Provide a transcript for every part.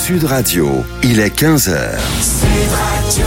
Sud Radio, il est 15h. Sud Radio.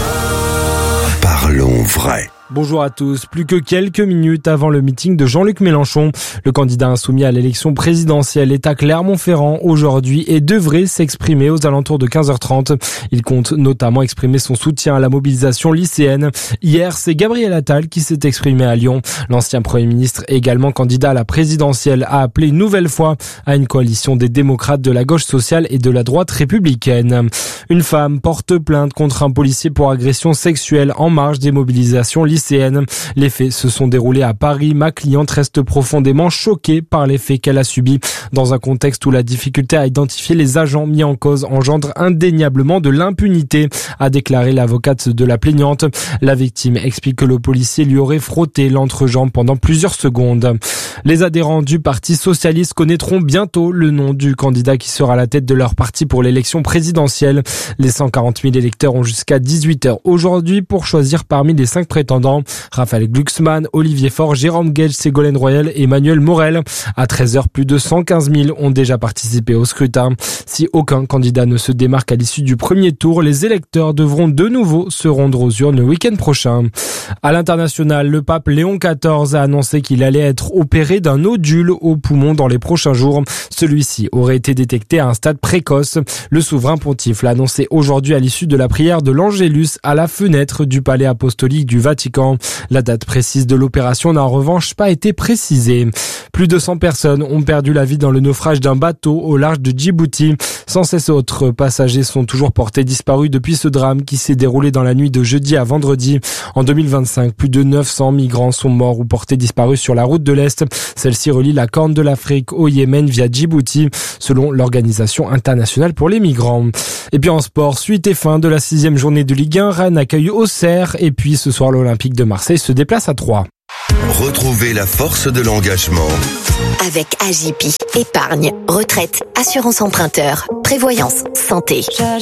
Parlons vrai. Bonjour à tous. Plus que quelques minutes avant le meeting de Jean-Luc Mélenchon, le candidat insoumis à l'élection présidentielle est à Clermont-Ferrand aujourd'hui et devrait s'exprimer aux alentours de 15h30. Il compte notamment exprimer son soutien à la mobilisation lycéenne. Hier, c'est Gabriel Attal qui s'est exprimé à Lyon. L'ancien Premier ministre, également candidat à la présidentielle, a appelé une nouvelle fois à une coalition des démocrates, de la gauche sociale et de la droite républicaine. Une femme porte plainte contre un policier pour agression sexuelle en marge des mobilisations lycéennes. Les faits se sont déroulés à Paris. Ma cliente reste profondément choquée par les faits qu'elle a subis dans un contexte où la difficulté à identifier les agents mis en cause engendre indéniablement de l'impunité, a déclaré l'avocate de la plaignante. La victime explique que le policier lui aurait frotté l'entrejambe pendant plusieurs secondes. Les adhérents du Parti socialiste connaîtront bientôt le nom du candidat qui sera à la tête de leur parti pour l'élection présidentielle. Les 140 000 électeurs ont jusqu'à 18h aujourd'hui pour choisir parmi les 5 prétendants. Raphaël Glucksmann, Olivier Faure, Jérôme Guedj, Ségolène Royal et Emmanuel Morel. À 13h, plus de 115 000 ont déjà participé au scrutin. Si aucun candidat ne se démarque à l'issue du premier tour, les électeurs devront de nouveau se rendre aux urnes le week-end prochain. À l'international, le pape Léon XIV a annoncé qu'il allait être opéré d'un nodule au poumon dans les prochains jours. Celui-ci aurait été détecté à un stade précoce. Le souverain pontife l'a annoncé aujourd'hui à l'issue de la prière de l'Angélus à la fenêtre du palais apostolique du Vatican. La date précise de l'opération n'a en revanche pas été précisée. Plus de 100 personnes ont perdu la vie dans le naufrage d'un bateau au large de Djibouti. 116 autres passagers sont toujours portés disparus depuis ce drame qui s'est déroulé dans la nuit de jeudi à vendredi. En 2025, plus de 900 migrants sont morts ou portés disparus sur la route de l'Est. Celle-ci relie la Corne de l'Afrique au Yémen via Djibouti, selon l'Organisation internationale pour les migrants. Et puis en sport, suite et fin de la 6e journée de Ligue 1, Rennes accueille Auxerre et puis ce soir l'Olympique de Marseille se déplace à Troyes. Retrouvez la force de l'engagement avec AJP. Épargne, retraite, assurance emprunteur, prévoyance, santé.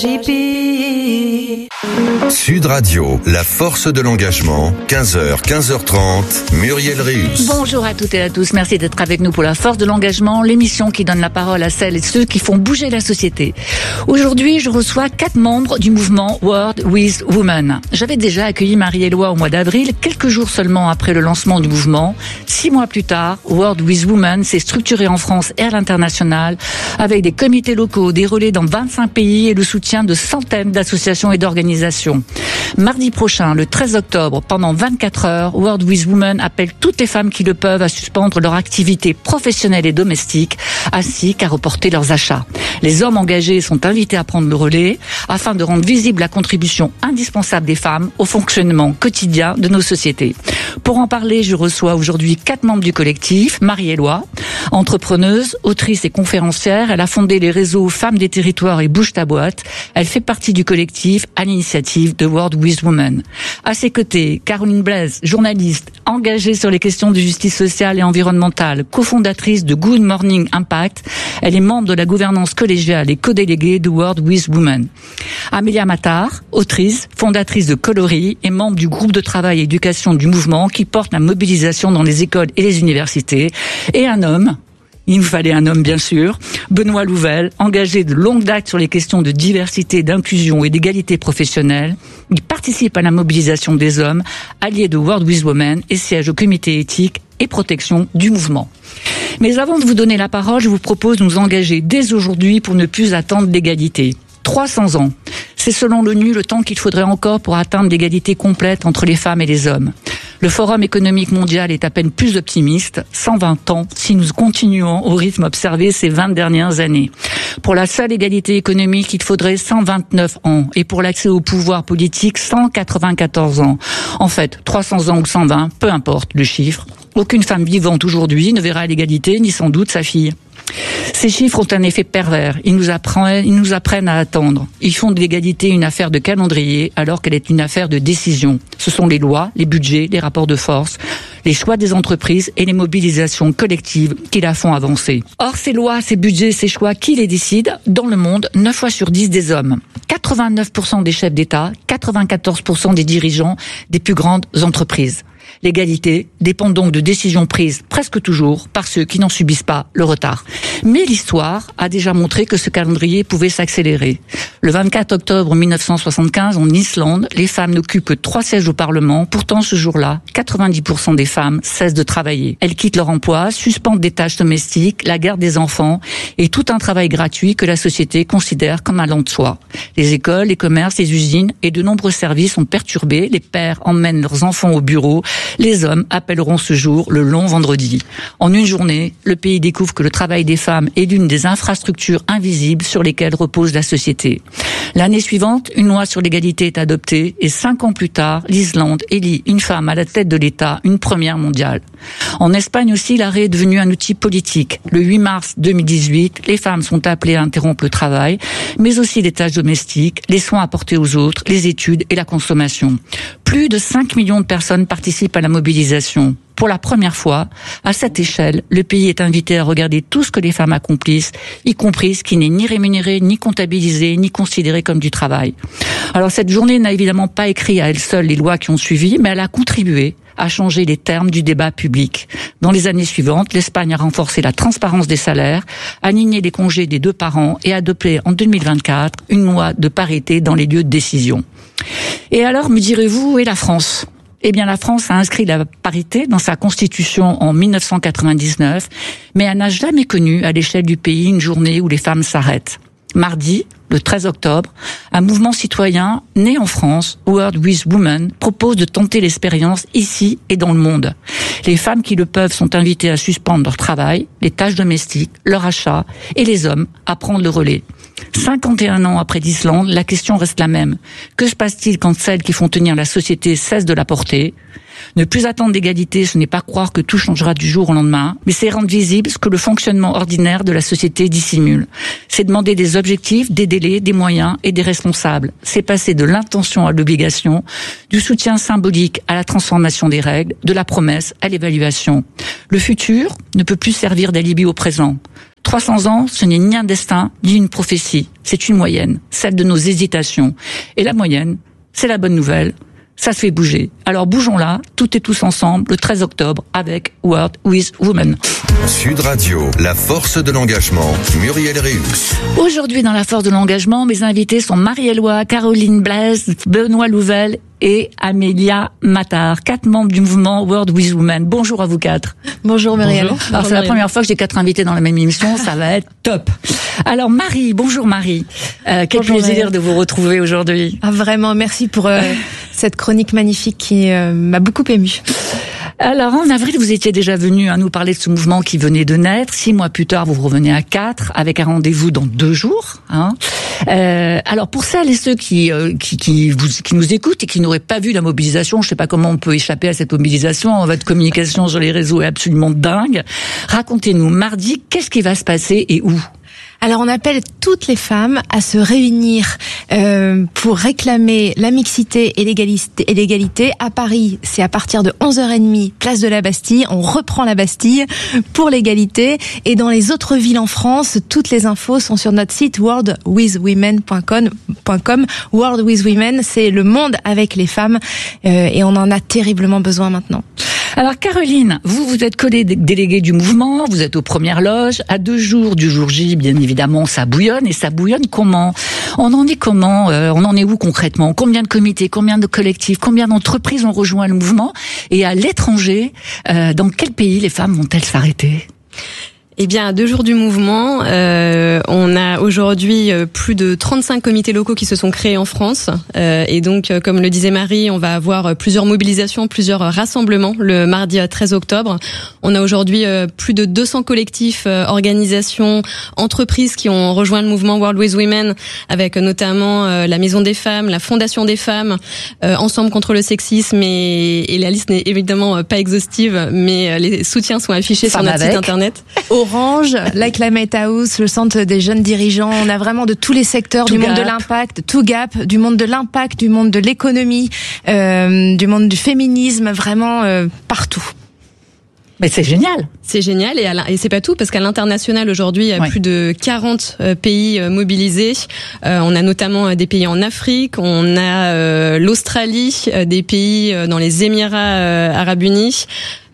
Sud Radio, la force de l'engagement, 15h, 15h30, Muriel Réus. Bonjour à toutes et à tous, merci d'être avec nous pour la force de l'engagement, l'émission qui donne la parole à celles et ceux qui font bouger la société. Aujourd'hui, je reçois 4 membres du mouvement World with Women. J'avais déjà accueilli Marie-Éloi au mois d'avril, quelques jours seulement après le lancement du mouvement. 6 mois plus tard, World with Women s'est structuré en France et à l'international avec des comités locaux, des relais dans 25 pays et le soutien de centaines d'associations et d'organisations. Mardi prochain, le 13 octobre, pendant 24 heures, World with Women appelle toutes les femmes qui le peuvent à suspendre leur activité professionnelle et domestique, ainsi qu'à reporter leurs achats. Les hommes engagés sont invités à prendre le relais afin de rendre visible la contribution indispensable des femmes au fonctionnement quotidien de nos sociétés. Pour en parler, je reçois aujourd'hui 4 membres du collectif. Marie-Éloi, entrepreneuse, autrice et conférencière, elle a fondé les réseaux Femmes des Territoires et Bouge ta boîte. Elle fait partie du collectif à l'initiative de World with Women. À ses côtés, Caroline Blaise, journaliste, engagée sur les questions de justice sociale et environnementale, cofondatrice de Good Morning Impact. Elle est membre de la gouvernance collégiale et co-déléguée de World with Women. Amélia Matar, autrice, fondatrice de Coloris et membre du groupe de travail et éducation du mouvement qui porte la mobilisation dans les écoles et les universités. Et un homme, il nous fallait un homme bien sûr, Benoît Louvel, engagé de longue date sur les questions de diversité, d'inclusion et d'égalité professionnelle. Il participe à la mobilisation des hommes, allié de World with Women et siège au comité éthique et protection du mouvement. Mais avant de vous donner la parole, je vous propose de nous engager dès aujourd'hui pour ne plus attendre l'égalité. 300 ans. C'est selon l'ONU le temps qu'il faudrait encore pour atteindre l'égalité complète entre les femmes et les hommes. Le Forum économique mondial est à peine plus optimiste, 120 ans si nous continuons au rythme observé ces 20 dernières années. Pour la seule égalité économique, il faudrait 129 ans et pour l'accès au pouvoir politique, 194 ans. En fait, 300 ans ou 120, peu importe le chiffre. Aucune femme vivante aujourd'hui ne verra l'égalité, ni sans doute sa fille. Ces chiffres ont un effet pervers. Ils nous apprennent à attendre. Ils font de l'égalité une affaire de calendrier alors qu'elle est une affaire de décision. Ce sont les lois, les budgets, les rapports de force, les choix des entreprises et les mobilisations collectives qui la font avancer. Or, ces lois, ces budgets, ces choix, qui les décident? Dans le monde, 9 fois sur 10 des hommes. 89% des chefs d'État, 94% des dirigeants des plus grandes entreprises. L'égalité dépend donc de décisions prises presque toujours par ceux qui n'en subissent pas le retard. Mais l'histoire a déjà montré que ce calendrier pouvait s'accélérer. Le 24 octobre 1975, en Islande, les femmes n'occupent que 3 sièges au Parlement. Pourtant, ce jour-là, 90% des femmes cessent de travailler. Elles quittent leur emploi, suspendent des tâches domestiques, la garde des enfants et tout un travail gratuit que la société considère comme allant de soi. Les écoles, les commerces, les usines et de nombreux services sont perturbés. Les pères emmènent leurs enfants au bureau. Les hommes appelleront ce jour le long vendredi. En une journée, le pays découvre que le travail des femmes est l'une des infrastructures invisibles sur lesquelles repose la société. L'année suivante, une loi sur l'égalité est adoptée et 5 ans plus tard, l'Islande élit une femme à la tête de l'État, une première mondiale. En Espagne aussi, l'arrêt est devenu un outil politique. Le 8 mars 2018, les femmes sont appelées à interrompre le travail, mais aussi les tâches domestiques, les soins apportés aux autres, les études et la consommation. Plus de 5 millions de personnes participent à la mobilisation. Pour la première fois, à cette échelle, le pays est invité à regarder tout ce que les femmes accomplissent, y compris ce qui n'est ni rémunéré, ni comptabilisé, ni considéré comme du travail. Alors cette journée n'a évidemment pas écrit à elle seule les lois qui ont suivi, mais elle a contribué à changer les termes du débat public. Dans les années suivantes, l'Espagne a renforcé la transparence des salaires, aligné les congés des 2 parents et adopté en 2024 une loi de parité dans les lieux de décision. Et alors, me direz-vous, où est la France ? Eh bien, la France a inscrit la parité dans sa constitution en 1999, mais elle n'a jamais connu à l'échelle du pays une journée où les femmes s'arrêtent. Mardi, le 13 octobre, un mouvement citoyen né en France, World with Women, propose de tenter l'expérience ici et dans le monde. Les femmes qui le peuvent sont invitées à suspendre leur travail, les tâches domestiques, leur achat, et les hommes à prendre le relais. 51 ans après l'Islande, la question reste la même. Que se passe-t-il quand celles qui font tenir la société cessent de la porter ? Ne plus attendre d'égalité, ce n'est pas croire que tout changera du jour au lendemain, mais c'est rendre visible ce que le fonctionnement ordinaire de la société dissimule. C'est demander des objectifs, des délais, des moyens et des responsables. C'est passer de l'intention à l'obligation, du soutien symbolique à la transformation des règles, de la promesse à l'évaluation. Le futur ne peut plus servir d'alibi au présent. 300 ans, ce n'est ni un destin, ni une prophétie. C'est une moyenne, celle de nos hésitations. Et la moyenne, c'est la bonne nouvelle. Ça se fait bouger. Alors bougeons-la, toutes et tous ensemble, le 13 octobre, avec World with Women. Sud Radio, la force de l'engagement, Muriel Réus. Aujourd'hui, dans la force de l'engagement, mes invités sont Marie-Éloi, Caroline Blaise, Benoît Louvel et Amélia Matar, 4 membres du mouvement World with Women. Bonjour à vous 4. Bonjour Muriel. Bonjour. Alors c'est la première fois que j'ai 4 invités dans la même émission, ça va être top. Alors Marie, bonjour Marie. Quel bonjour, plaisir Marie. De vous retrouver aujourd'hui. Ah vraiment, merci pour cette chronique magnifique qui m'a beaucoup émue. Alors, en avril, vous étiez déjà venu nous parler de ce mouvement qui venait de naître. 6 mois plus tard, vous revenez à 4, avec un rendez-vous dans 2 jours. Alors, pour celles et ceux qui nous écoutent et qui n'auraient pas vu la mobilisation, je ne sais pas comment on peut échapper à cette mobilisation. Votre communication sur les réseaux est absolument dingue. Racontez-nous, mardi, qu'est-ce qui va se passer et où ? Alors on appelle toutes les femmes à se réunir pour réclamer la mixité et l'égalité. À Paris, c'est à partir de 11h30, place de la Bastille. On reprend la Bastille pour l'égalité. Et dans les autres villes en France, toutes les infos sont sur notre site worldwithwomen.com. World with Women, c'est le monde avec les femmes et on en a terriblement besoin maintenant. Alors Caroline, vous êtes déléguée du mouvement, vous êtes aux premières loges, à 2 jours du jour J, bien évidemment, ça bouillonne, et ça bouillonne comment ? On en est comment ? On en est où concrètement ? Combien de comités, combien de collectifs, combien d'entreprises ont rejoint le mouvement ? Et à l'étranger, dans quel pays les femmes vont-elles s'arrêter ? Eh bien, à 2 jours du mouvement, on a aujourd'hui plus de 35 comités locaux qui se sont créés en France. Et donc, comme le disait Marie, on va avoir plusieurs mobilisations, plusieurs rassemblements le mardi 13 octobre. On a aujourd'hui plus de 200 collectifs, organisations, entreprises qui ont rejoint le mouvement World with Women, avec notamment la Maison des Femmes, la Fondation des Femmes, Ensemble contre le sexisme, et la liste n'est évidemment pas exhaustive, mais les soutiens sont affichés sur notre site internet. Orange, la Climate House, le centre des jeunes dirigeants, on a vraiment de tous les secteurs, du monde de l'impact, tout Gap, du monde de l'impact, du monde de l'économie, du monde du féminisme, vraiment partout. Mais c'est génial. C'est génial et c'est pas tout parce qu'à l'international aujourd'hui il y a plus de 40 pays mobilisés. On a notamment des pays en Afrique, on a l'Australie, des pays dans les Émirats Arabes Unis.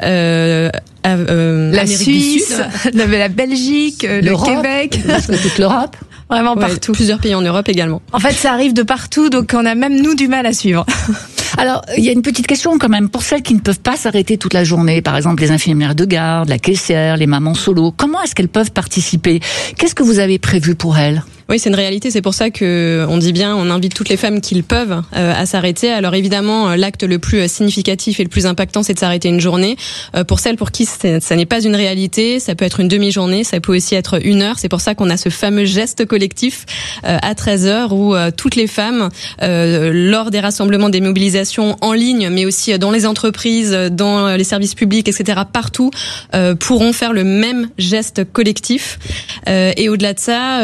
La Suisse, la Belgique, le Québec, toute l'Europe. Vraiment partout. Plusieurs pays en Europe également. En fait, ça arrive de partout, donc on a même nous du mal à suivre. Alors, il y a une petite question quand même pour celles qui ne peuvent pas s'arrêter toute la journée, par exemple les infirmières de garde, la caissière, les mamans solo. Comment est-ce qu'elles peuvent participer ? Qu'est-ce que vous avez prévu pour elles ? Oui, c'est une réalité. C'est pour ça que on dit bien, on invite toutes les femmes qui le peuvent à s'arrêter. Alors évidemment, l'acte le plus significatif et le plus impactant, c'est de s'arrêter une journée. Pour celles pour qui ça n'est pas une réalité, ça peut être une demi-journée, ça peut aussi être 1 heure. C'est pour ça qu'on a ce fameux geste collectif à 13h où toutes les femmes, lors des rassemblements, des mobilisations en ligne, mais aussi dans les entreprises, dans les services publics, etc., partout, pourront faire le même geste collectif. Et au-delà de ça,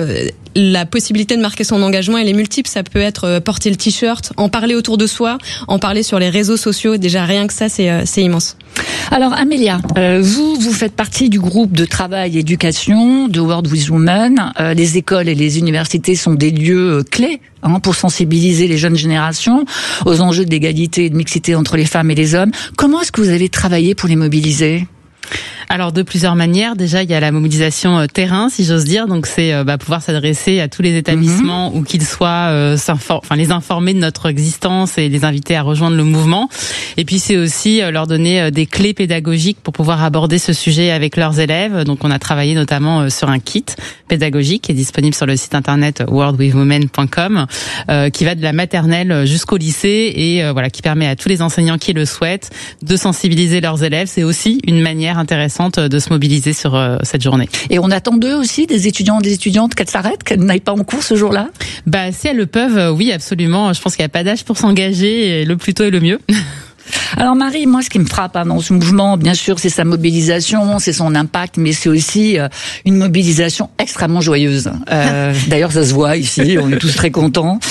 la possibilité de marquer son engagement, elle est multiple. Ça peut être porter le t-shirt, en parler autour de soi, en parler sur les réseaux sociaux. Déjà, rien que ça, c'est immense. Alors, Amélia, vous faites partie du groupe de travail éducation de World with Women. Les écoles et les universités sont des lieux clés pour sensibiliser les jeunes générations aux enjeux d'égalité et de mixité entre les femmes et les hommes. Comment est-ce que vous avez travaillé pour les mobiliser ? Alors de plusieurs manières. Déjà, il y a la mobilisation terrain, si j'ose dire. Donc c'est pouvoir s'adresser à tous les établissements où qu'ils soient, les informer de notre existence et les inviter à rejoindre le mouvement. Et puis c'est aussi leur donner des clés pédagogiques pour pouvoir aborder ce sujet avec leurs élèves. Donc on a travaillé notamment sur un kit pédagogique qui est disponible sur le site internet worldwithwomen.com, qui va de la maternelle jusqu'au lycée et qui permet à tous les enseignants qui le souhaitent de sensibiliser leurs élèves. C'est aussi une manière intéressante de se mobiliser sur cette journée. Et on attend d'eux aussi, des étudiants, des étudiantes, qu'elles s'arrêtent, qu'elles n'aillent pas en cours ce jour-là ? Si elles le peuvent, oui, absolument. Je pense qu'il n'y a pas d'âge pour s'engager, et le plus tôt est le mieux. Alors Marie, moi ce qui me frappe dans ce mouvement, bien sûr, c'est sa mobilisation, c'est son impact, mais c'est aussi une mobilisation extrêmement joyeuse. D'ailleurs, ça se voit ici, on est tous très contents.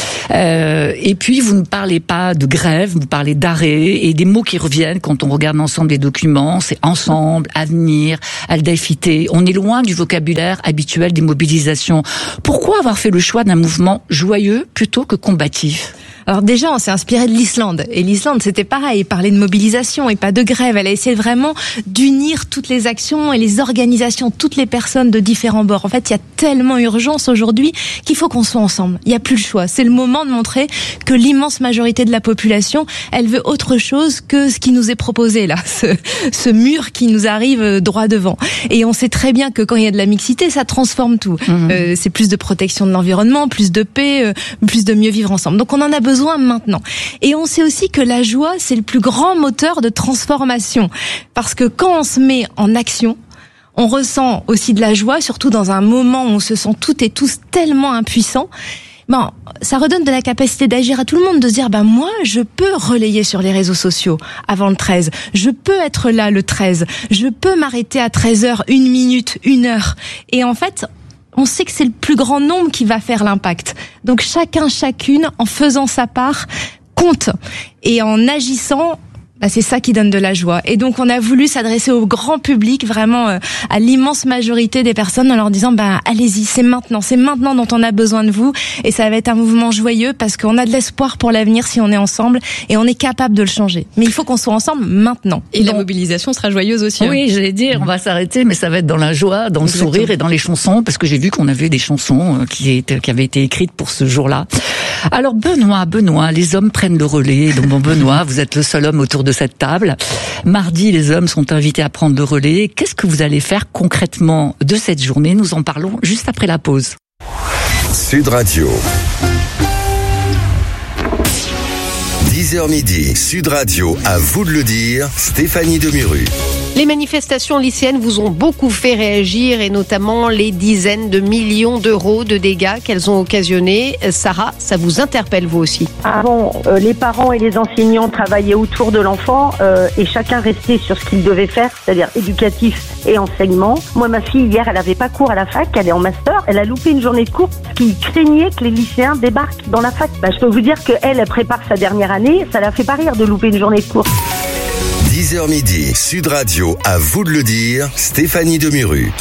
Et puis, vous ne parlez pas de grève, vous parlez d'arrêt, et des mots qui reviennent quand on regarde l'ensemble des documents, c'est ensemble, avenir, aldafité. On est loin du vocabulaire habituel des mobilisations. Pourquoi avoir fait le choix d'un mouvement joyeux plutôt que combatif ? Alors déjà, on s'est inspiré de l'Islande. Et l'Islande, c'était pareil, parler de mobilisation et pas de grève. Elle a essayé vraiment d'unir toutes les actions et les organisations, toutes les personnes de différents bords. En fait, il y a tellement urgence aujourd'hui qu'il faut qu'on soit ensemble. Il n'y a plus le choix. C'est le moment de montrer que l'immense majorité de la population, elle veut autre chose que ce qui nous est proposé là, ce mur qui nous arrive droit devant. Et on sait très bien que quand il y a de la mixité, ça transforme tout. C'est plus de protection de l'environnement, plus de paix, plus de mieux vivre ensemble. Donc on en a besoin maintenant. Et on sait aussi que la joie, c'est le plus grand moteur de transformation. Parce que quand on se met en action, on ressent aussi de la joie, surtout dans un moment où on se sent toutes et tous tellement impuissants. Ça redonne de la capacité d'agir à tout le monde, de se dire, moi, je peux relayer sur les réseaux sociaux avant le 13. Je peux être là le 13. Je peux m'arrêter à 13h, 1 minute, 1 heure. Et en fait, on sait que c'est le plus grand nombre qui va faire l'impact. Donc chacune, en faisant sa part, compte. Et en agissant, c'est ça qui donne de la joie. Et donc on a voulu s'adresser au grand public, vraiment à l'immense majorité des personnes, en leur disant allez-y, c'est maintenant dont on a besoin de vous. Et ça va être un mouvement joyeux parce qu'on a de l'espoir pour l'avenir si on est ensemble et on est capable de le changer. Mais il faut qu'on soit ensemble maintenant. Et la mobilisation sera joyeuse aussi. Oui, j'allais dire, on va s'arrêter, mais ça va être dans la joie, dans le sourire et dans les chansons, parce que j'ai vu qu'on avait des chansons qui avaient été écrites pour ce jour-là. Alors Benoît, les hommes prennent le relais. Donc Benoît, vous êtes le seul homme autour de cette table. Mardi, les hommes sont invités à prendre le relais. Qu'est-ce que vous allez faire concrètement de cette journée ? Nous en parlons juste après la pause. Sud Radio. 10h midi, Sud Radio, à vous de le dire, Stéphanie Demuru. Les manifestations lycéennes vous ont beaucoup fait réagir et notamment les dizaines de millions d'euros de dégâts qu'elles ont occasionnés. Sarah, ça vous interpelle vous aussi ? Avant, les parents et les enseignants travaillaient autour de l'enfant et chacun restait sur ce qu'il devait faire, c'est-à-dire éducatif et enseignement. Moi, ma fille, hier, elle n'avait pas cours à la fac, elle est en master, elle a loupé une journée de cours parce qu'il craignait que les lycéens débarquent dans la fac. Je peux vous dire qu'elle prépare sa dernière année, ça la fait pas rire de louper une journée de cours. 10h midi, Sud Radio, à vous de le dire, Stéphanie Demuru.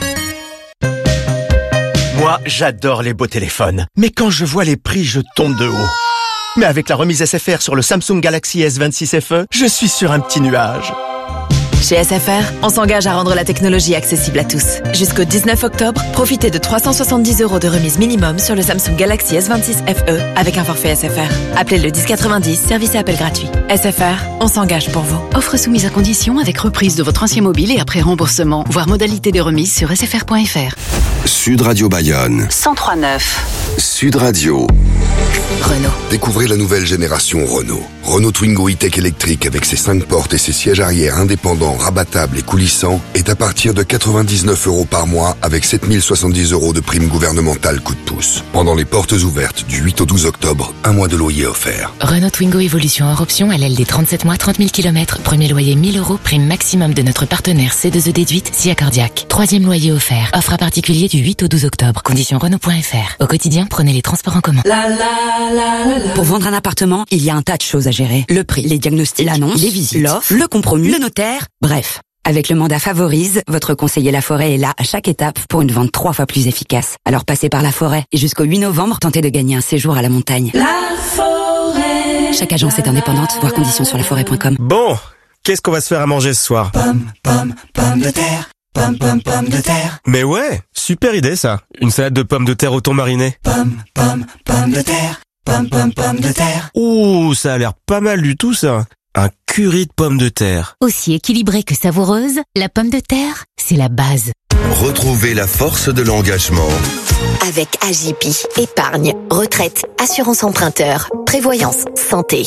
Moi, j'adore les beaux téléphones. Mais quand je vois les prix, je tombe de haut. Mais avec la remise SFR sur le Samsung Galaxy S26 FE, je suis sur un petit nuage. Chez SFR, on s'engage à rendre la technologie accessible à tous. Jusqu'au 19 octobre, profitez de 370 € de remise minimum sur le Samsung Galaxy S26 FE avec un forfait SFR. Appelez le 1090, service et appel gratuit. SFR, on s'engage pour vous. Offre soumise à condition avec reprise de votre ancien mobile et après remboursement. Voir modalité de remise sur sfr.fr. Sud Radio Bayonne. 103.9. Sud Radio. Renault. Découvrez la nouvelle génération Renault. Renault Twingo E-Tech électrique avec ses 5 portes et ses sièges arrière indépendants, rabattables et coulissants est à partir de 99 € par mois avec 7070 € de prime gouvernementale coup de pouce. Pendant les portes ouvertes du 8 au 12 octobre, un mois de loyer offert. Renault Twingo Evolution hors option à LLD 37 mois, 30 000 km. Premier loyer 1000 €, prime maximum de notre partenaire C2E déduite, SIA Cardiac. Troisième loyer offert. Offre à particulier du 8 au 12 octobre. Conditions Renault.fr. Au quotidien, prenez les transports en commun. Pour vendre un appartement, il y a un tas de choses à gérer. Le prix, les diagnostics, l'annonce, les visites, l'offre, le compromis, le notaire, bref. Avec le mandat Favorise, votre conseiller Laforêt est là à chaque étape pour une vente 3 fois plus efficace. Alors passez par Laforêt et jusqu'au 8 novembre, tentez de gagner un séjour à la montagne. Laforêt. Chaque agence est indépendante, voir conditions sur laforêt.com. Bon, qu'est-ce qu'on va se faire à manger ce soir? Pomme de terre. Pomme de terre. Mais ouais, super idée ça. Une salade de pommes de terre au thon mariné. Pomme de terre. Pomme de terre. Ouh, ça a l'air pas mal du tout ça. Un curry de pommes de terre. Aussi équilibrée que savoureuse, la pomme de terre, c'est la base. Retrouvez la force de l'engagement. Avec AJP, épargne, retraite, assurance emprunteur, prévoyance, santé.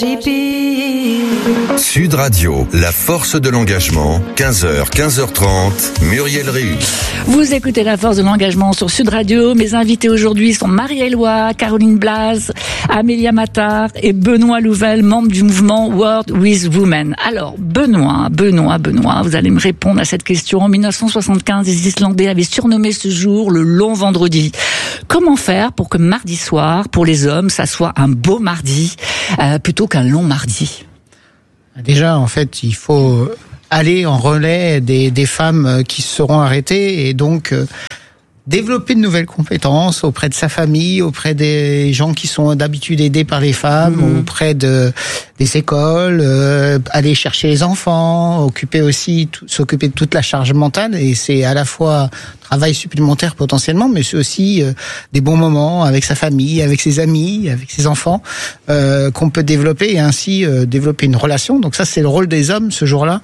Sud Radio, la force de l'engagement, 15h, 15h30, Muriel Réu. Vous écoutez la force de l'engagement sur Sud Radio. Mes invités aujourd'hui sont Marie-Éloi, Caroline Blaz, Amélia Matar et Benoît Louvel, membre du mouvement World with Women. Alors, Benoît, vous allez me répondre à cette question. En 1975, les Islandais avaient surnommé ce jour le long vendredi. Comment faire pour que mardi soir, pour les hommes, ça soit un beau mardi plutôt qu'un long mardi? Déjà, en fait, il faut aller en relais des femmes qui seront arrêtées et donc développer de nouvelles compétences auprès de sa famille, auprès des gens qui sont d'habitude aidés par les femmes, auprès des écoles, aller chercher les enfants, s'occuper de toute la charge mentale. Et c'est à la fois travail supplémentaire potentiellement, mais c'est aussi des bons moments avec sa famille, avec ses amis, avec ses enfants, qu'on peut développer et ainsi développer une relation. Donc ça, c'est le rôle des hommes ce jour-là,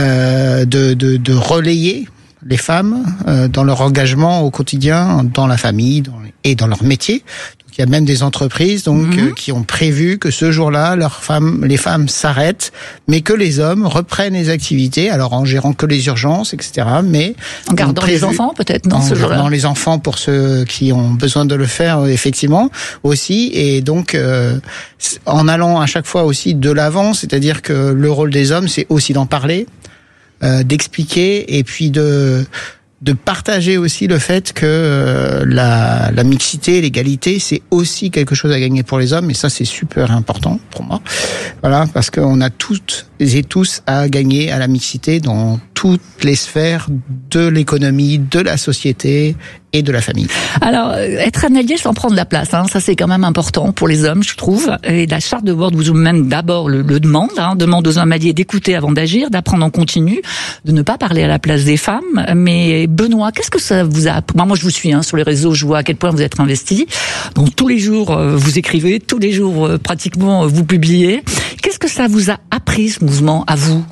de relayer les femmes dans leur engagement au quotidien, dans la famille et dans leur métier. Donc, il y a même des entreprises qui ont prévu que ce jour-là, les femmes s'arrêtent, mais que les hommes reprennent les activités, alors en gérant que les urgences, etc. Mais en gardant les enfants, peut-être, non, ce jour-là. En gardant les enfants pour ceux qui ont besoin de le faire, effectivement, aussi. Et donc, en allant à chaque fois aussi de l'avant, c'est-à-dire que le rôle des hommes, c'est aussi d'en parler, d'expliquer et puis de partager aussi le fait que la mixité, l'égalité, c'est aussi quelque chose à gagner pour les hommes et ça c'est super important pour moi. Voilà, parce qu'on a toutes et tous à gagner à la mixité dans toutes les sphères de l'économie, de la société et de la famille. Alors, être un allié sans prendre la place, ça c'est quand même important pour les hommes, je trouve. Et la charte de World with Women d'abord le demande, demande aux hommes alliés d'écouter avant d'agir, d'apprendre en continu, de ne pas parler à la place des femmes. Mais Benoît, qu'est-ce que ça vous a... Moi je vous suis sur les réseaux, je vois à quel point vous êtes investi. Donc tous les jours vous écrivez, tous les jours pratiquement vous publiez. Qu'est-ce que ça vous a appris ce mouvement à vous?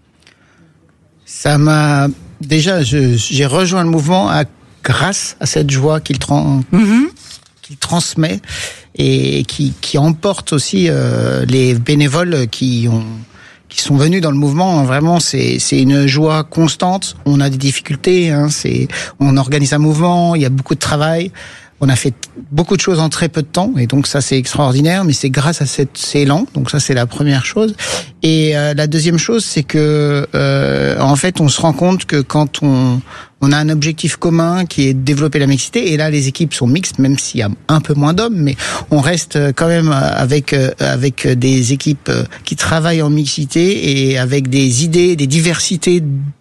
Ça m'a... Déjà, j'ai rejoint le mouvement grâce à cette joie qu'il transmet et qui emporte aussi les bénévoles qui sont venus dans le mouvement. Vraiment, c'est une joie constante. On a des difficultés, on organise un mouvement, il y a beaucoup de travail. On a fait beaucoup de choses en très peu de temps, et donc ça c'est extraordinaire, mais c'est grâce à cet élan. Donc ça c'est la première chose. Et la deuxième chose, c'est que en fait on se rend compte que quand on a un objectif commun qui est de développer la mixité, et là les équipes sont mixtes, même s'il y a un peu moins d'hommes, mais on reste quand même avec des équipes qui travaillent en mixité et avec des idées, des diversités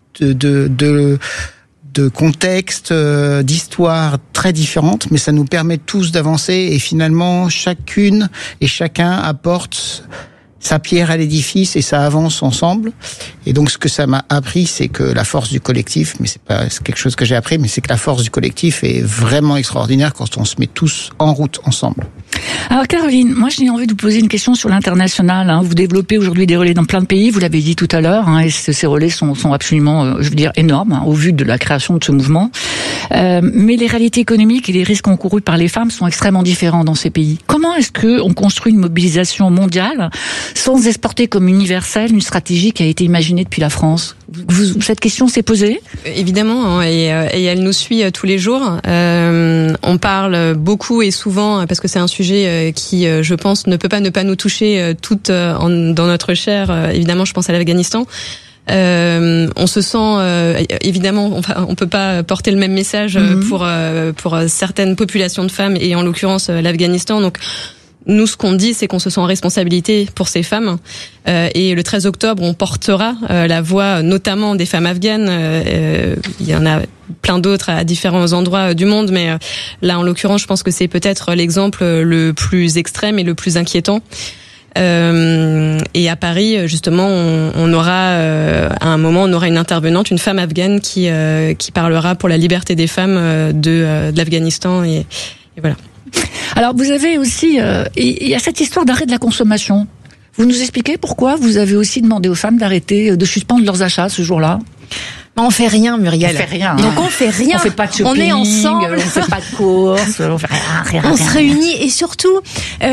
de contextes, d'histoires très différentes, mais ça nous permet tous d'avancer, et finalement chacune et chacun apporte sa pierre à l'édifice et ça avance ensemble. Et donc ce que ça m'a appris, c'est que la force du collectif, mais c'est quelque chose que j'ai appris, mais c'est que la force du collectif est vraiment extraordinaire quand on se met tous en route ensemble. Alors Caroline, moi j'ai envie de vous poser une question sur l'international. Vous développez aujourd'hui des relais dans plein de pays, vous l'avez dit tout à l'heure, et ces relais sont absolument, énormes au vu de la création de ce mouvement. Mais les réalités économiques et les risques encourus par les femmes sont extrêmement différents dans ces pays. Comment est-ce qu'on construit une mobilisation mondiale sans exporter comme universelle une stratégie qui a été imaginée depuis la France? Cette question s'est posée? Évidemment, et elle nous suit tous les jours. On parle beaucoup et souvent, parce que c'est un sujet qui, je pense, ne peut pas ne pas nous toucher toutes dans notre chair. Évidemment, je pense à l'Afghanistan. On se sent évidemment, on peut pas porter le même message pour certaines populations de femmes, et en l'occurrence l'Afghanistan. Donc nous, ce qu'on dit, c'est qu'on se sent en responsabilité pour ces femmes. Et le 13 octobre, on portera la voix notamment des femmes afghanes. Il y en a plein d'autres à différents endroits du monde, mais là, en l'occurrence, je pense que c'est peut-être l'exemple le plus extrême et le plus inquiétant. Et à Paris, justement, on aura à un moment, on aura une intervenante, une femme afghane qui parlera pour la liberté des femmes de l'Afghanistan, et voilà. Alors vous avez aussi, il y a cette histoire d'arrêt de la consommation. Vous nous expliquez pourquoi vous avez aussi demandé aux femmes d'arrêter, de suspendre leurs achats ce jour-là? On fait rien, Muriel. On fait rien. Donc on fait rien. On fait pas de shopping. On est ensemble. On fait pas de courses. On fait rien. On se réunit, et surtout,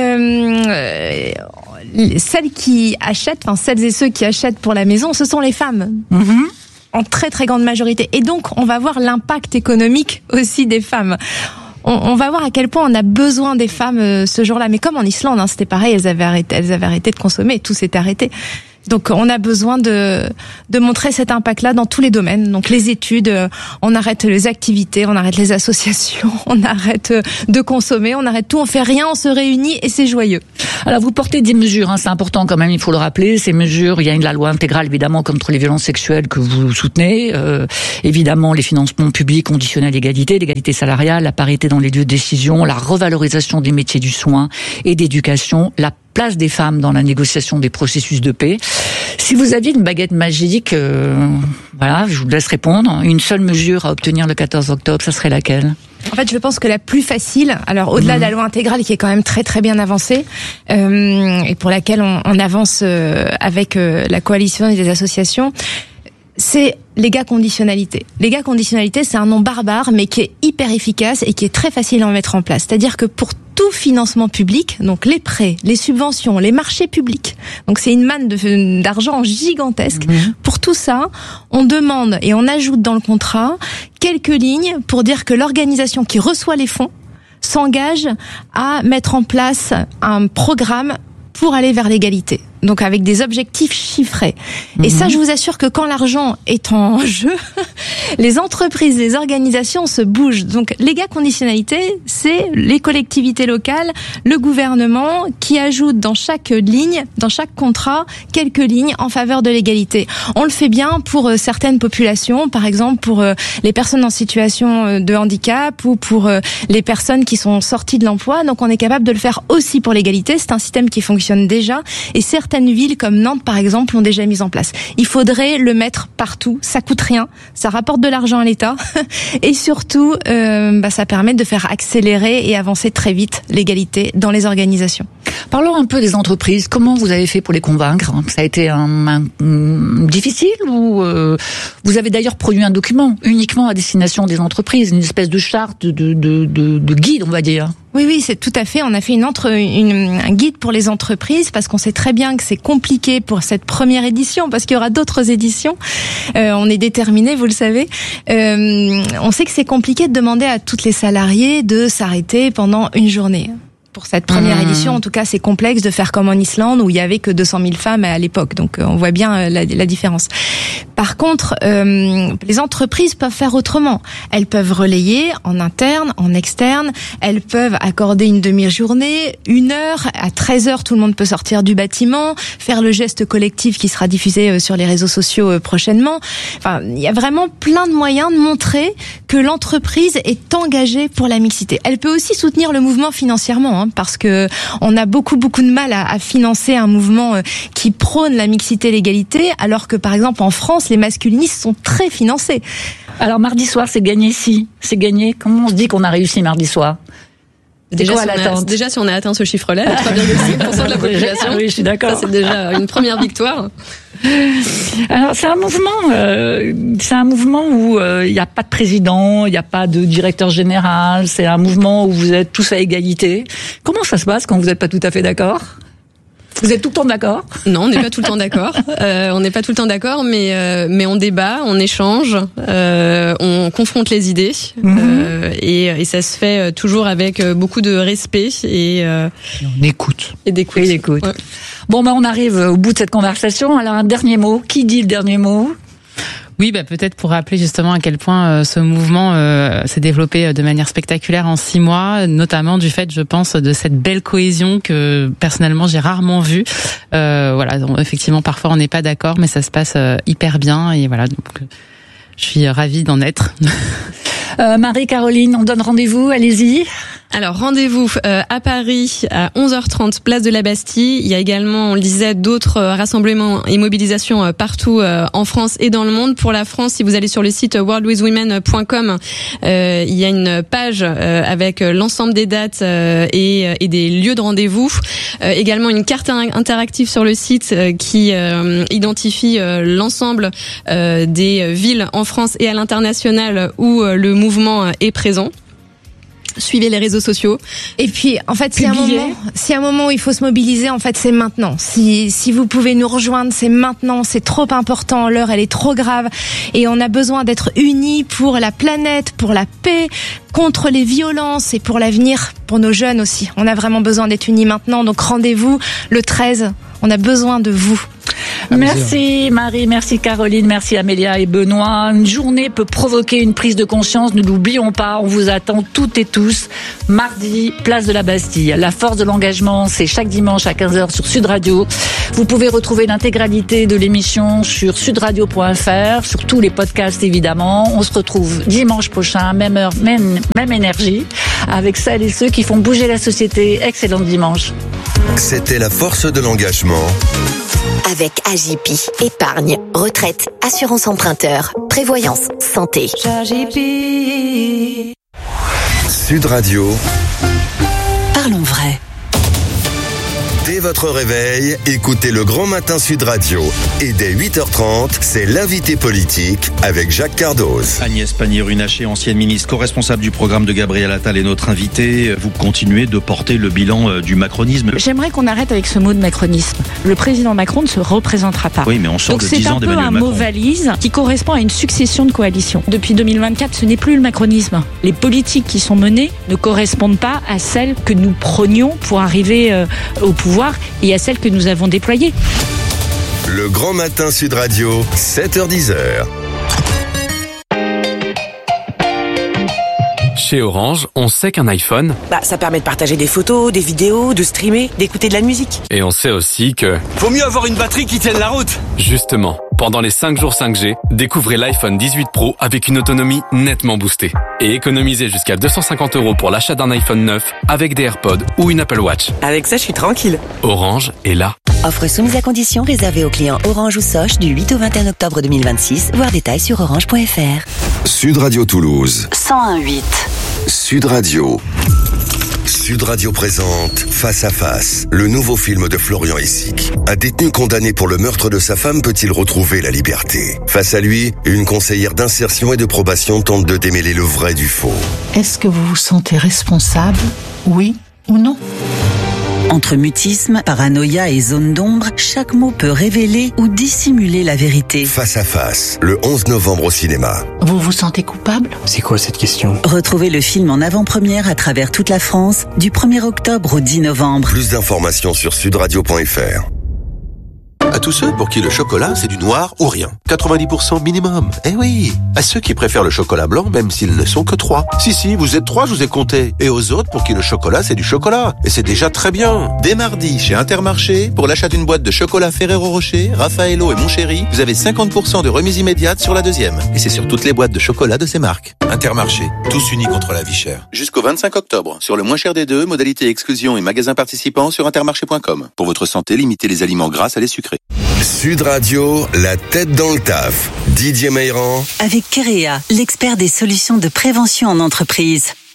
celles qui achètent, celles et ceux qui achètent pour la maison, ce sont les femmes. En très très grande majorité. Et donc on va voir l'impact économique aussi des femmes. On va voir à quel point on a besoin des femmes ce jour-là. Mais comme en Islande, c'était pareil, elles avaient arrêté de consommer, tout s'est arrêté. Donc on a besoin de montrer cet impact-là dans tous les domaines. Donc les études, on arrête les activités, on arrête les associations, on arrête de consommer, on arrête tout, on fait rien, on se réunit et c'est joyeux. Alors vous portez des mesures, c'est important quand même, il faut le rappeler. Ces mesures, il y a la loi intégrale évidemment contre les violences sexuelles que vous soutenez. Évidemment les financements publics conditionnés à l'égalité salariale, la parité dans les lieux de décision, la revalorisation des métiers du soin et d'éducation, la place des femmes dans la négociation des processus de paix. Si vous aviez une baguette magique, je vous laisse répondre, une seule mesure à obtenir le 14 octobre, ça serait laquelle? En fait, je pense que la plus facile, alors au-delà de la loi intégrale qui est quand même très très bien avancée, et pour laquelle on avance avec la coalition et les associations, c'est les conditionnalité. Les conditionnalité, c'est un nom barbare, mais qui est hyper efficace et qui est très facile à mettre en place. C'est-à-dire que pour tout financement public, donc les prêts, les subventions, les marchés publics, donc c'est une manne d'argent gigantesque. Pour tout ça, on demande et on ajoute dans le contrat quelques lignes pour dire que l'organisation qui reçoit les fonds s'engage à mettre en place un programme pour aller vers l'égalité. Donc avec des objectifs chiffrés. Et ça, je vous assure que quand l'argent est en jeu, les entreprises, les organisations se bougent. Donc les conditionnalité, c'est les collectivités locales, le gouvernement qui ajoute dans chaque ligne, dans chaque contrat, quelques lignes en faveur de l'égalité. On le fait bien pour certaines populations, par exemple pour les personnes en situation de handicap ou pour les personnes qui sont sorties de l'emploi. Donc on est capable de le faire aussi pour l'égalité. C'est un système qui fonctionne déjà, et certaines villes comme Nantes par exemple l'ont déjà mis en place. Il faudrait le mettre partout, ça coûte rien, ça rapporte de l'argent à l'État et surtout ça permet de faire accélérer et avancer très vite l'égalité dans les organisations. Parlons un peu des entreprises, comment vous avez fait pour les convaincre? Ça a été difficile ou vous avez d'ailleurs produit un document uniquement à destination des entreprises, une espèce de charte de guide, on va dire? Oui, c'est tout à fait. On a fait un guide pour les entreprises parce qu'on sait très bien que c'est compliqué pour cette première édition parce qu'il y aura d'autres éditions. On est déterminés, vous le savez. On sait que c'est compliqué de demander à toutes les salariés de s'arrêter pendant une journée. Pour cette première édition, en tout cas, c'est complexe de faire comme en Islande où il y avait que 200 000 femmes à l'époque. Donc, on voit bien la différence. Par contre, les entreprises peuvent faire autrement. Elles peuvent relayer en interne, en externe. Elles peuvent accorder une demi-journée, 1 heure. À 13h, tout le monde peut sortir du bâtiment, faire le geste collectif qui sera diffusé sur les réseaux sociaux prochainement. Enfin, il y a vraiment plein de moyens de montrer que l'entreprise est engagée pour la mixité. Elle peut aussi soutenir le mouvement financièrement, parce que on a beaucoup de mal à financer un mouvement qui prône la mixité et l'égalité, alors que par exemple en France, les masculinistes sont très financés. Alors mardi soir, c'est gagné c'est gagné. Comment on se dit qu'on a réussi mardi soir? Déjà, si on a atteint ce chiffre-là, 3,5% de la population. Oui, je suis d'accord. Ça, c'est déjà une première victoire. Alors, c'est un mouvement où il n'y a pas de président, il n'y a pas de directeur général. C'est un mouvement où vous êtes tous à égalité. Comment ça se passe quand vous n'êtes pas tout à fait d'accord? Vous êtes tout le temps d'accord? Non, on n'est pas tout le temps d'accord. On n'est pas tout le temps d'accord, mais on débat, on échange, on confronte les idées, et ça se fait toujours avec beaucoup de respect et on écoute. Et d'écoute. Ouais. Bon, on arrive au bout de cette conversation. Alors, un dernier mot. Qui dit le dernier mot? Oui, peut-être pour rappeler justement à quel point ce mouvement s'est développé de manière spectaculaire en 6 mois, notamment du fait, je pense, de cette belle cohésion que personnellement j'ai rarement vue. Voilà, donc, effectivement, parfois on n'est pas d'accord, mais ça se passe hyper bien et voilà. Donc, je suis ravie d'en être. Marie-Caroline, on donne rendez-vous, allez-y. Alors, rendez-vous à Paris à 11h30, place de la Bastille. Il y a également, on le disait, d'autres rassemblements et mobilisations partout en France et dans le monde. Pour la France, si vous allez sur le site worldwithwomen.com, il y a une page avec l'ensemble des dates et des lieux de rendez-vous. Également une carte interactive sur le site qui identifie l'ensemble des villes en France et à l'international où le mouvement est présent. Suivez les réseaux sociaux. Et puis, en fait, s'il y a un moment où il faut se mobiliser, en fait, c'est maintenant. Si vous pouvez nous rejoindre, c'est maintenant. C'est trop important. L'heure, elle est trop grave. Et on a besoin d'être unis pour la planète, pour la paix, contre les violences et pour l'avenir, pour nos jeunes aussi. On a vraiment besoin d'être unis maintenant. Donc, rendez-vous le 13. On a besoin de vous. Merci Marie, merci Caroline, merci Amélia et Benoît. Une journée peut provoquer une prise de conscience, ne l'oublions pas. On vous attend toutes et tous mardi, place de la Bastille. La force de l'engagement, c'est chaque dimanche à 15h sur Sud Radio. Vous pouvez retrouver l'intégralité de l'émission sur sudradio.fr, sur tous les podcasts évidemment. On se retrouve dimanche prochain, même heure, même énergie, avec celles et ceux qui font bouger la société. Excellent dimanche. C'était la force de l'engagement. Avec AJP, épargne, retraite, assurance emprunteur, prévoyance, santé. Sud Radio. Parlons vrai. Dès votre réveil, écoutez le Grand Matin Sud Radio. Et dès 8h30, c'est l'invité politique avec Jacques Cardoz. Agnès Pannier-Runacher, ancienne ministre co-responsable du programme de Gabriel Attal, est notre invitée. Vous continuez de porter le bilan du macronisme. J'aimerais qu'on arrête avec ce mot de macronisme. Le président Macron ne se représentera pas. Oui, mais on sort de 10 ans d'Emmanuel Macron. Donc c'est un peu un mot valise qui correspond à une succession de coalitions. Depuis 2024, ce n'est plus le macronisme. Les politiques qui sont menées ne correspondent pas à celles que nous prônions pour arriver au pouvoir et à celles que nous avons déployées. Le Grand Matin Sud Radio, 7h-10h. Chez Orange, on sait qu'un iPhone, ça permet de partager des photos, des vidéos, de streamer, d'écouter de la musique. Et on sait aussi que... Faut mieux avoir une batterie qui tienne la route. Justement, pendant les 5 jours 5G, découvrez l'iPhone 18 Pro avec une autonomie nettement boostée. Et économisez jusqu'à 250 € pour l'achat d'un iPhone 9 avec des AirPods ou une Apple Watch. Avec ça, je suis tranquille. Orange est là. Offre soumise à condition réservée aux clients Orange ou Soch du 8 au 21 octobre 2026. Voir détails sur orange.fr. Sud Radio Toulouse. 101.8. Sud Radio. Sud Radio présente Face à Face, le nouveau film de Florian Essic. Un détenu condamné pour le meurtre de sa femme peut-il retrouver la liberté? Face à lui, une conseillère d'insertion et de probation tente de démêler le vrai du faux. Est-ce que vous vous sentez responsable, oui ou non? Entre mutisme, paranoïa et zone d'ombre, chaque mot peut révéler ou dissimuler la vérité. Face à Face, le 11 novembre au cinéma. Vous vous sentez coupable? C'est quoi cette question? Retrouvez le film en avant-première à travers toute la France, du 1er octobre au 10 novembre. Plus d'informations sur sudradio.fr. À tous ceux pour qui le chocolat, c'est du noir ou rien. 90% minimum. Eh oui. À ceux qui préfèrent le chocolat blanc, même s'ils ne sont que 3. Si, vous êtes 3, je vous ai compté. Et aux autres pour qui le chocolat, c'est du chocolat. Et c'est déjà très bien. Dès mardi, chez Intermarché, pour l'achat d'une boîte de chocolat Ferrero Rocher, Raffaello et Mon Chéri, vous avez 50% de remise immédiate sur la deuxième. Et c'est sur toutes les boîtes de chocolat de ces marques. Intermarché, tous unis contre la vie chère. Jusqu'au 25 octobre, sur le moins cher des deux, modalité exclusion et magasins participants sur intermarché.com. Pour votre santé, limitez les aliments gras à les sucrés. Sud Radio, la tête dans le taf. Didier Meirhan. Avec Kerea, l'expert des solutions de prévention en entreprise.